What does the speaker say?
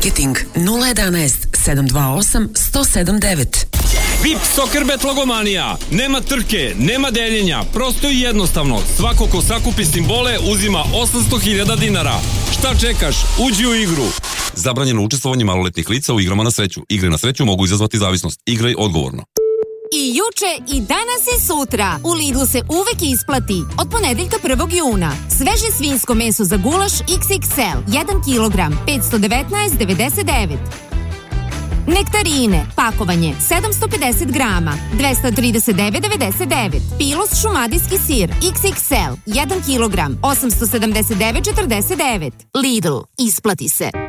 marketing 011 728 179. VIP Soccerbet Logomanija. Nema trke, nema deljenja, prosto i jednostavno. Svako ko sakupi simbole uzima 800.000 dinara. Šta čekaš? Uđi u igru. Zabranjeno učestvovanje maloletnih lica u igrama na sreću. Igre na sreću mogu izazvati zavisnost. Igraj odgovorno. I juče i danas i sutra u Lidlu se uvek isplati. Od ponedeljka 1. juna sveže svinjsko meso za gulaš XXL 1 kg 519,99. Nektarine, pakovanje 750 grama 239,99. Pilos šumadijski sir XXL 1 kg 879,49. Lidl, isplati se.